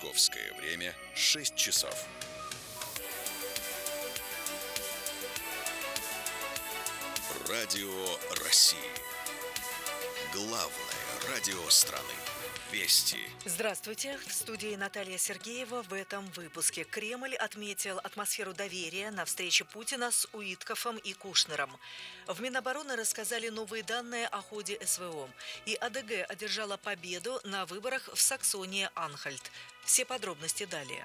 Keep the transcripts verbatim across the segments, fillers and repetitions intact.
Московское время шесть часов. Радио России. Главное радио страны. Вести. Здравствуйте. В студии Наталья Сергеева. В этом выпуске Кремль отметил атмосферу доверия на встрече Путина с Уиткофом и Кушнером. В Минобороны рассказали новые данные о ходе СВО. И АДГ одержала победу на выборах в Саксонии-Анхальт. Все подробности далее.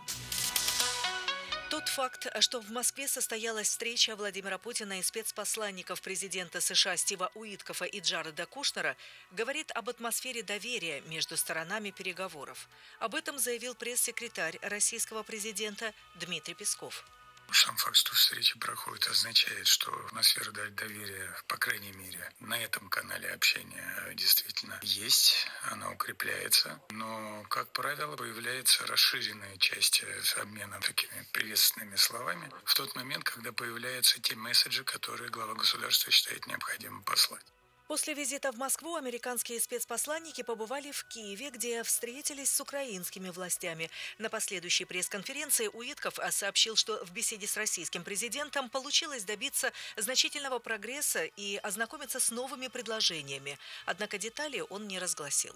Тот факт, что в Москве состоялась встреча Владимира Путина и спецпосланников президента США Стива Уиткофа и Джареда Кушнера, говорит об атмосфере доверия между сторонами переговоров. Об этом заявил пресс-секретарь российского президента Дмитрий Песков. Сам факт, что встреча проходит, означает, что атмосфера доверия, по крайней мере, на этом канале общения действительно есть, она укрепляется. Но, как правило, появляется расширенная часть обмена такими приветственными словами в тот момент, когда появляются те месседжи, которые глава государства считает необходимым послать. После визита в Москву американские спецпосланники побывали в Киеве, где встретились с украинскими властями. На последующей пресс-конференции Уиткоф сообщил, что в беседе с российским президентом получилось добиться значительного прогресса и ознакомиться с новыми предложениями. Однако детали он не разгласил.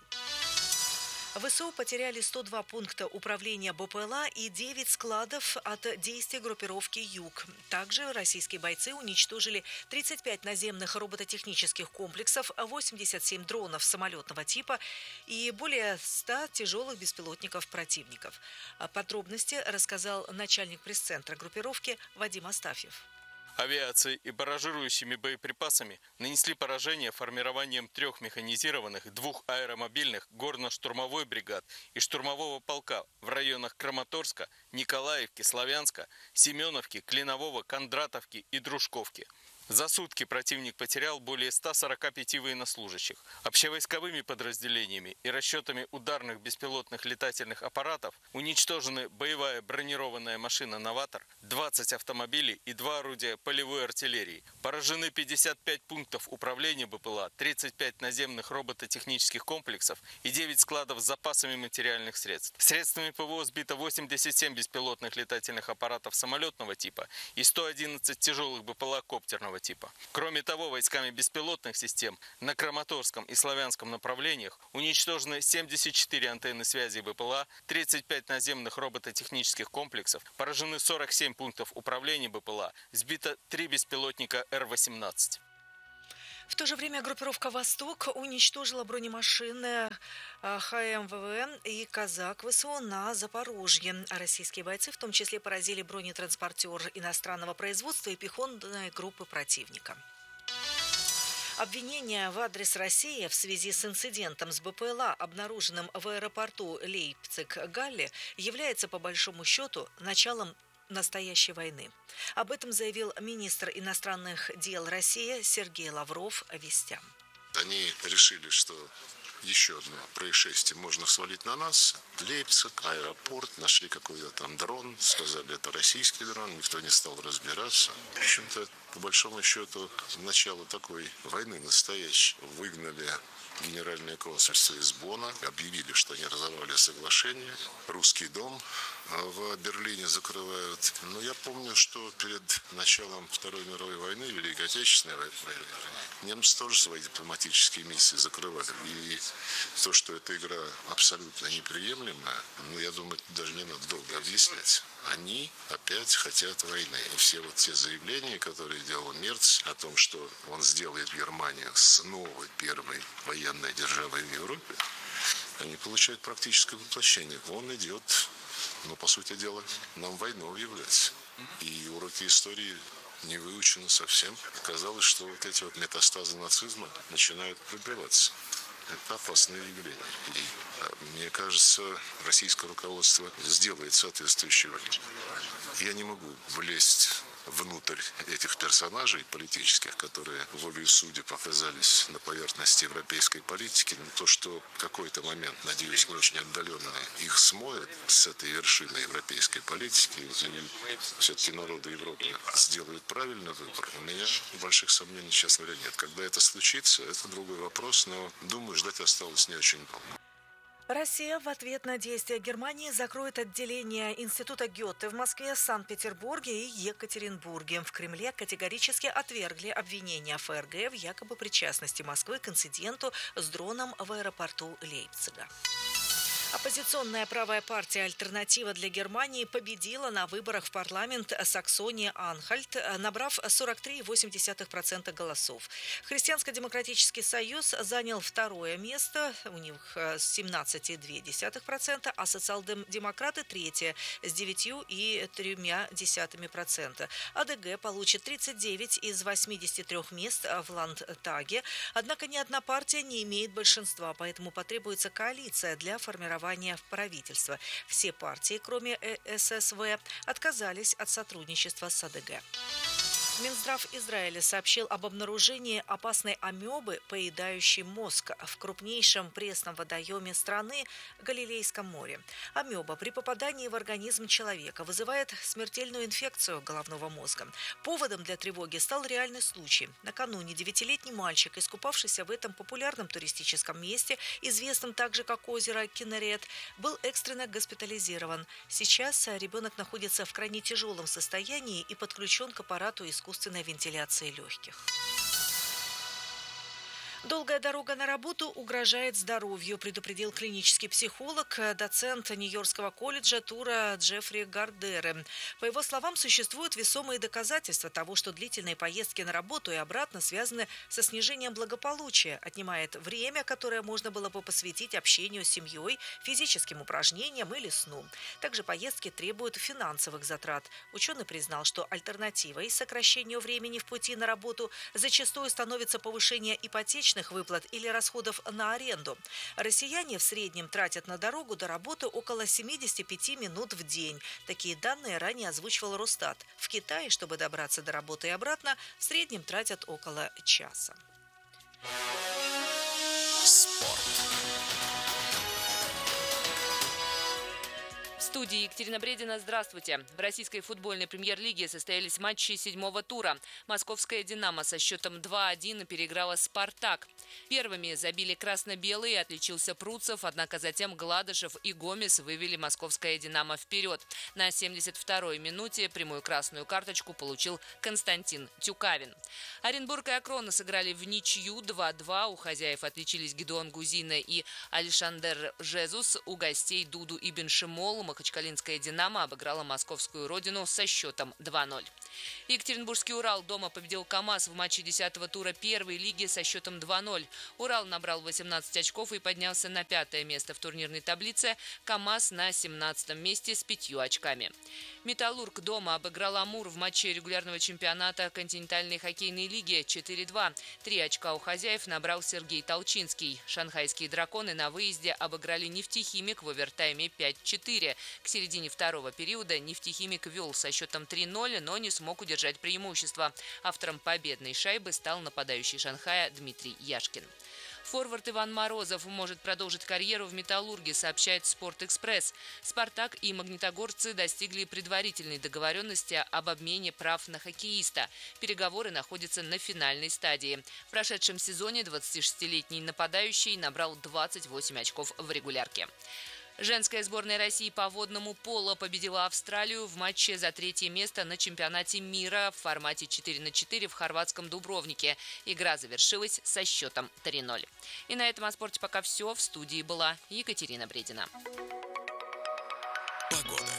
ВСУ потеряли сто два пункта управления БПЛА и девять складов от действий группировки «Юг». Также российские бойцы уничтожили тридцать пять наземных робототехнических комплексов, восемьдесят семь дронов самолетного типа и более ста тяжелых беспилотников противников. Подробности рассказал начальник пресс-центра группировки Вадим Астафьев. Авиацией и барражирующими боеприпасами нанесли поражение формированием трех механизированных, двух аэромобильных, горно-штурмовой бригад и штурмового полка в районах Краматорска, Николаевки, Славянска, Семеновки, Клинового, Кондратовки и Дружковки. За сутки противник потерял более ста сорока пяти военнослужащих. Общевойсковыми подразделениями и расчетами ударных беспилотных летательных аппаратов уничтожены боевая бронированная машина «Новатор», двадцать автомобилей и два орудия полевой артиллерии. Поражены пятьдесят пять пунктов управления БПЛА, тридцать пять наземных робототехнических комплексов и девять складов с запасами материальных средств. Средствами ПВО сбито восемьдесят семь беспилотных летательных аппаратов самолетного типа и сто одиннадцать тяжелых БПЛА коптерного типа. Кроме того, войсками беспилотных систем на Краматорском и Славянском направлениях уничтожены семьдесят четыре антенны связи БПЛА, тридцать пять наземных робототехнических комплексов, поражены сорок семь пунктов управления БПЛА, сбито три беспилотника Р восемнадцать. В то же время группировка «Восток» уничтожила бронемашины ХМВВ и «Казак» ВСУ на Запорожье. А российские бойцы в том числе поразили бронетранспортер иностранного производства и пехотные группы противника. Обвинение в адрес России в связи с инцидентом с БПЛА, обнаруженным в аэропорту Лейпциг-Галле, является по большому счету началом настоящей войны. Об этом заявил министр иностранных дел России Сергей Лавров вестям. Они решили, что еще одно происшествие можно свалить на нас. Лейпциг, аэропорт, нашли какой-то там дрон, сказали, это российский дрон, никто не стал разбираться. В общем-то, по большому счету, начало такой войны настоящей. Выгнали Генеральное консульство из Бонна, объявили, что они разорвали соглашение. Русский дом в Берлине закрывают. Но я помню, что перед началом Второй мировой войны, Великой Отечественной войны, немцы тоже свои дипломатические миссии закрывали. И то, что эта игра абсолютно неприемлемая, ну, я думаю, даже не надо долго объяснять. Они опять хотят войны. И все вот те заявления, которые делал Мерц о том, что он сделает Германию снова первой военной державой в Европе, они получают практическое воплощение. Он идет, ну, по сути дела, нам войну объявлять. И уроки истории не выучены совсем. Казалось, что вот эти вот метастазы нацизма начинают пробиваться. Это опасное явление. И, мне кажется, российское руководство сделает соответствующий выбор. Я не могу влезть внутрь этих персонажей политических, которые волею судеб оказались на поверхности европейской политики. Но то, что в какой-то момент, надеюсь, не очень отдаленно, их смоет с этой вершины европейской политики, и все-таки народы Европы сделают правильный выбор, у меня больших сомнений, честно говоря, нет. Когда это случится, это другой вопрос, но, думаю, ждать осталось не очень долго. Россия в ответ на действия Германии закроет отделение Института Гёте в Москве, Санкт-Петербурге и Екатеринбурге. В Кремле категорически отвергли обвинения ФРГ в якобы причастности Москвы к инциденту с дроном в аэропорту Лейпцига. Оппозиционная правая партия «Альтернатива для Германии» победила на выборах в парламент Саксонии-Анхальт, набрав сорок три целых восемь десятых процента голосов. Христианско-демократический союз занял второе место, у них семнадцать целых две десятых процента, а социал-демократы третье с девять целых три десятых процента. АДГ получит тридцать девять из восьмидесяти трёх мест в Ландтаге, однако ни одна партия не имеет большинства, поэтому потребуется коалиция для формирования правительства. Все партии, кроме ССВ, отказались от сотрудничества с АДГ. Минздрав Израиля сообщил об обнаружении опасной амебы, поедающей мозг, в крупнейшем пресном водоеме страны Галилейском море. Амеба при попадании в организм человека вызывает смертельную инфекцию головного мозга. Поводом для тревоги стал реальный случай. Накануне девятилетний мальчик, искупавшийся в этом популярном туристическом месте, известном также как озеро Кинерет, был экстренно госпитализирован. Сейчас ребенок находится в крайне тяжелом состоянии и подключен к аппарату искусственной искусственной вентиляции легких. Долгая дорога на работу угрожает здоровью, предупредил клинический психолог, доцент Нью-Йоркского колледжа Тура Джеффри Гардере. По его словам, существуют весомые доказательства того, что длительные поездки на работу и обратно связаны со снижением благополучия, отнимает время, которое можно было бы посвятить общению с семьей, физическим упражнениям или сну. Также поездки требуют финансовых затрат. Ученый признал, что альтернативой сокращению времени в пути на работу зачастую становится повышение ипотечных выплат или расходов на аренду. Россияне в среднем тратят на дорогу до работы около семьдесят пять минут в день. Такие данные ранее озвучивал Росстат. В Китае, чтобы добраться до работы и обратно, в среднем тратят около часа. Спорт. В студии Екатерина Бредина. Здравствуйте. В российской футбольной премьер-лиге состоялись матчи седьмого тура. Московская «Динамо» со счетом два один переиграла «Спартак». Первыми забили красно-белые, отличился Пруцев, однако затем Гладышев и Гомес вывели московское «Динамо» вперед. На семьдесят второй минуте прямую красную карточку получил Константин Тюкавин. Оренбург и Акрона сыграли в ничью два-два. У хозяев отличились Гидеон Гузина и Алишандер Жезус. У гостей Дуду Ибн Шимол Махачкалинская «Динамо» обыграла московскую родину со счетом два ноль. Екатеринбургский «Урал» дома победил КамАЗ в матче десятого тура первой лиги со счетом два ноль. «Урал» набрал восемнадцать очков и поднялся на пятое место в турнирной таблице. КамАЗ на семнадцатом месте с пятью очками. «Металлург» дома обыграл «Амур» в матче регулярного чемпионата континентальной хоккейной лиги четыре два. Три очка у хозяев набрал Сергей Толчинский. Шанхайские «Драконы» на выезде обыграли «Нефтехимик» в овертайме пять четыре. К середине второго периода «Нефтехимик» вел со счетом три ноль, но не смог удержать преимущество. Автором победной шайбы стал нападающий Шанхая Дмитрий Яшкин. Форвард Иван Морозов может продолжить карьеру в «Металлурге», сообщает «Спортэкспресс». «Спартак» и магнитогорцы достигли предварительной договоренности об обмене прав на хоккеиста. Переговоры находятся на финальной стадии. В прошедшем сезоне двадцатишестилетний нападающий набрал двадцать восемь очков в регулярке. Женская сборная России по водному поло победила Австралию в матче за третье место на чемпионате мира в формате четыре на четыре в хорватском Дубровнике. Игра завершилась со счетом три ноль. И на этом о спорте пока все. В студии была Екатерина Бредина. Погода.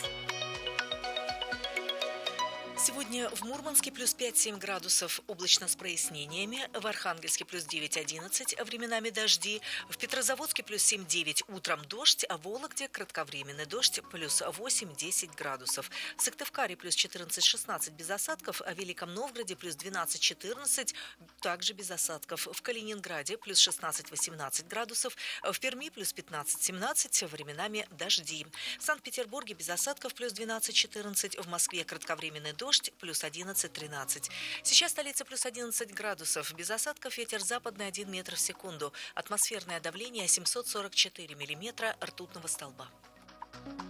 Сегодня в Мурманске плюс пять-семь градусов, облачно с прояснениями, в Архангельске плюс девять-одиннадцать, временами дожди, в Петрозаводске плюс семь-девять, утром дождь, а в Вологде кратковременный дождь плюс восемь-десять градусов. В Сыктывкаре плюс четырнадцать-шестнадцать без осадков, а в Великом Новгороде плюс двенадцать-четырнадцать, также без осадков. В Калининграде плюс шестнадцать-восемнадцать градусов, в Перми плюс пятнадцать-семнадцать, временами дожди. В Санкт-Петербурге без осадков плюс двенадцать-четырнадцать, в Москве кратковременный дождь, плюс одиннадцать-тринадцать. Сейчас столица плюс одиннадцать градусов. Без осадков, ветер западный один метр в секунду. Атмосферное давление семьсот сорок четыре миллиметра ртутного столба.